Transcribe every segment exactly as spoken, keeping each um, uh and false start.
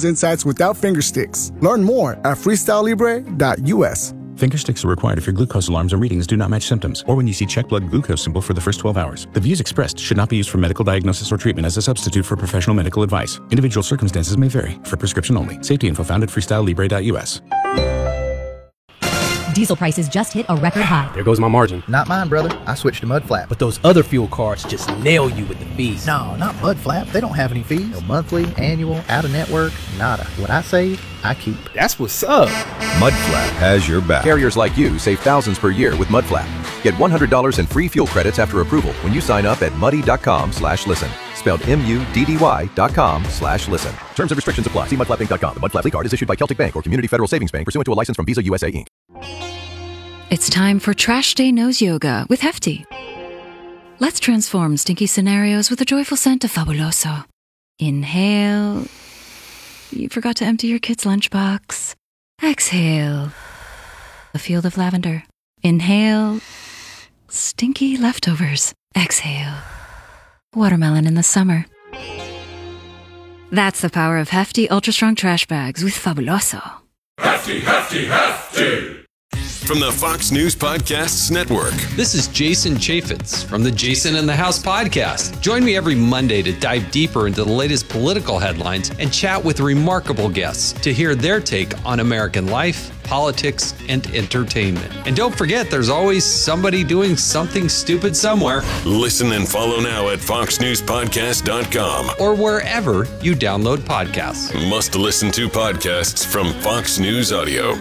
those insights without finger sticks. Learn more at freestyle libre dot u s. Finger sticks are required if your glucose alarms or readings do not match symptoms, or when you see check blood glucose symbol for the first twelve hours. The views expressed should not be used for medical diagnosis or treatment as a substitute for professional medical advice. Individual circumstances may vary. For prescription only. Safety info found at freestyle libre dot u s. Diesel prices just hit a record high. There goes my margin. Not mine, brother. I switched to Mudflap. But those other fuel cards just nail you with the fees. No, not Mudflap. They don't have any fees. No monthly, annual, out-of-network, nada. What I save, I keep. That's what's up. Mudflap has your back. Carriers like you save thousands per year with Mudflap. Get one hundred dollars in free fuel credits after approval when you sign up at muddy.com slash listen. Spelled M-U-D-D-Y dot com slash listen. Terms and restrictions apply. See mudflap inc dot com. The Mudflap card is issued by Celtic Bank or Community Federal Savings Bank pursuant to a license from Visa U S A, Incorporated. It's time for Trash Day Nose Yoga with Hefty. Let's transform stinky scenarios with a joyful scent of Fabuloso. Inhale. You forgot to empty your kid's lunchbox. Exhale. A field of lavender. Inhale. Stinky leftovers. Exhale. Watermelon in the summer. That's the power of Hefty Ultra Strong Trash Bags with Fabuloso. Hefty, hefty, hefty! From the Fox News Podcasts Network. This is Jason Chaffetz from the Jason in the House podcast. Join me every Monday to dive deeper into the latest political headlines and chat with remarkable guests to hear their take on American life, politics, and entertainment. And don't forget, there's always somebody doing something stupid somewhere. Listen and follow now at fox news podcast dot com or wherever you download podcasts. Must listen to podcasts from Fox News Audio.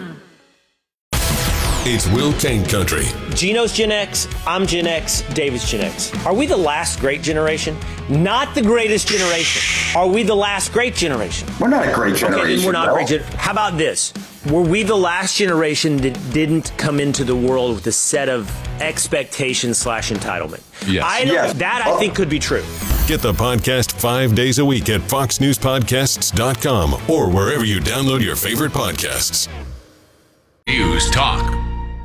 It's Will Kane Country. Gino's Gen X, I'm Gen X, David's Gen X. Are we the last great generation? Not the greatest generation. Are we the last great generation? We're not a great generation. Okay, then we're not no. great generation. How about this? Were we the last generation that didn't come into the world with a set of expectations slash entitlement? Yes. I know yes. That I think could be true. Get the podcast five days a week at fox news podcasts dot com or wherever you download your favorite podcasts. News Talk.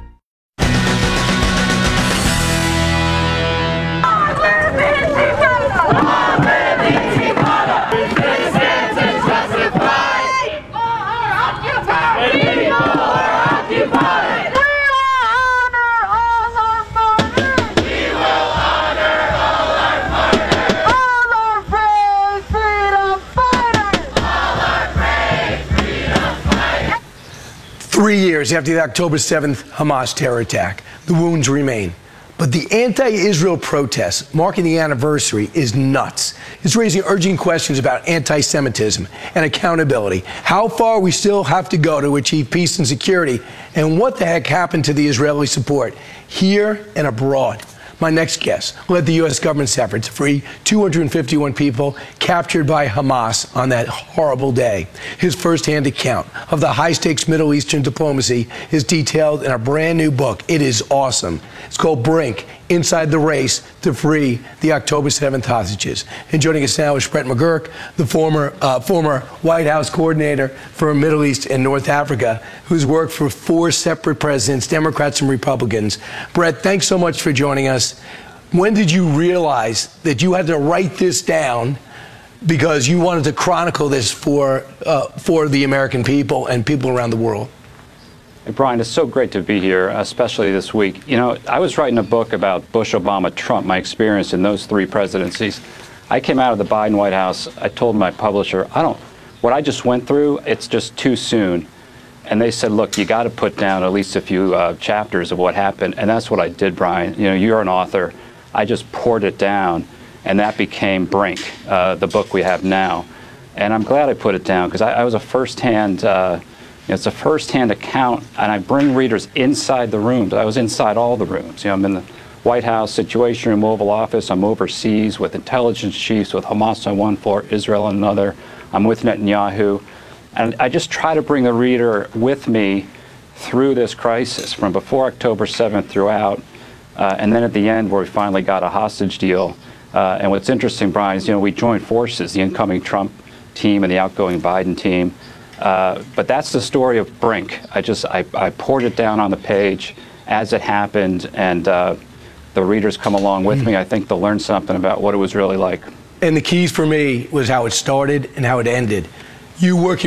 Three years after the October seventh Hamas terror attack, the wounds remain. But the anti-Israel protests marking the anniversary is nuts. It's raising urgent questions about anti-Semitism and accountability, how far we still have to go to achieve peace and security, and what the heck happened to the Israeli support here and abroad. My next guest led the U S government's effort to free two hundred fifty-one people captured by Hamas on that horrible day. His firsthand account of the high-stakes Middle Eastern diplomacy is detailed in a brand new book. It is awesome. It's called Brink, Inside the Race to Free the October seventh Hostages. And joining us now is Brett McGurk, the former uh, former White House coordinator for Middle East and North Africa, who's worked for four separate presidents, Democrats and Republicans. Brett, thanks so much for joining us. When did you realize that you had to write this down because you wanted to chronicle this for uh, for the American people and people around the world? Hey, Brian, it's so great to be here, especially this week. You know, I was writing a book about Bush, Obama, Trump, my experience in those three presidencies. I came out of the Biden White House. I told my publisher, I don't, what I just went through, it's just too soon. And they said, look, you got to put down at least a few uh, chapters of what happened. And that's what I did, Brian. You know, you're an author. I just poured it down, and that became Brink, uh, the book we have now. And I'm glad I put it down because I, I was a firsthand, uh, you know, it's a firsthand account, and I bring readers inside the rooms. I was inside all the rooms. You know, I'm in the White House, Situation Room, Oval Office. I'm overseas with intelligence chiefs, with Hamas on one floor, Israel on another. I'm with Netanyahu. And I just try to bring the reader with me through this crisis from before October seventh throughout. Uh, and then at the end where we finally got a hostage deal. Uh, and what's interesting, Brian, is, you know, we joined forces, the incoming Trump team and the outgoing Biden team. Uh, but that's the story of Brink. I just, I, I poured it down on the page as it happened, and uh, the readers come along with me. I think they'll learn something about what it was really like. And the keys for me was how it started and how it ended. You working